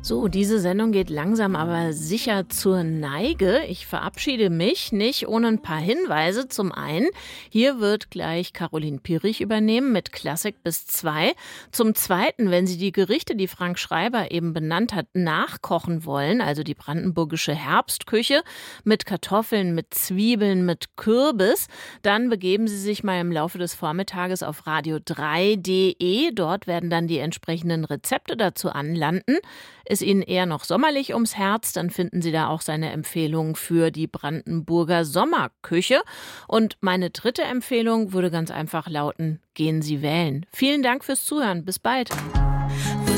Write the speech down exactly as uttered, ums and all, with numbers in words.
So, diese Sendung geht langsam aber sicher zur Neige. Ich verabschiede mich nicht ohne ein paar Hinweise. Zum einen, hier wird gleich Caroline Pirich übernehmen mit Klassik bis zwei. Zum zweiten, wenn Sie die Gerichte, die Frank Schreiber eben benannt hat, nachkochen wollen, also die brandenburgische Herbstküche mit Kartoffeln, mit Zwiebeln, mit Kürbis, dann begeben Sie sich mal im Laufe des Vormittages auf radio drei punkt de. Dort werden dann die entsprechenden Rezepte dazu anlanden. Ist Ihnen eher noch sommerlich ums Herz, dann finden Sie da auch seine Empfehlung für die Brandenburger Sommerküche. Und meine dritte Empfehlung würde ganz einfach lauten, gehen Sie wählen. Vielen Dank fürs Zuhören. Bis bald.